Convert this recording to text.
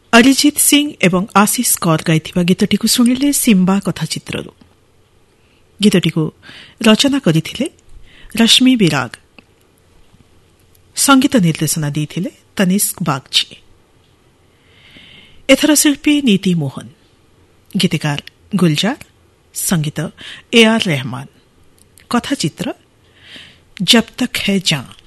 ଅରିଜିତ ସିଂ ଏବଂ ଆଶିଷ କୌର ଗାଇଥିବା ଗୀତଟିକୁ ଶୁଣିଲେ ସିମ୍ବା କଥାଚିତ୍ରରୁ। ଗୀତଟିକୁ ରଚନା କରିଥିଲେ ରଶ୍ମି ବିରାଗ, ସଙ୍ଗୀତ ନିର୍ଦ୍ଦେଶନା ଦେଇଥିଲେ ତନିଷ୍କ ବାଗଚି। ଏଥର ଶିଳ୍ପୀ ନୀତି ମୋହନ, ଗୀତିକାର ଗୁଲଜାର, ସଙ୍ଗୀତ AR रहमान, କଥାଚିତ୍ର ଜବ୍ ତକ୍ ହୈ ଜାନ୍।